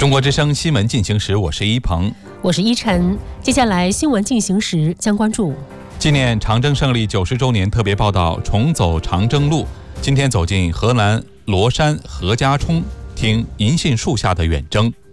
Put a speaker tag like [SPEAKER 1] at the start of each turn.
[SPEAKER 1] 中国之声新闻进行时，我是一鹏，
[SPEAKER 2] 我是依晨。接下来新闻进行时将关注
[SPEAKER 1] 纪念长征胜利90周年特别报道，重走长征路。今天走进河南罗山何家冲，听银杏树下的远征。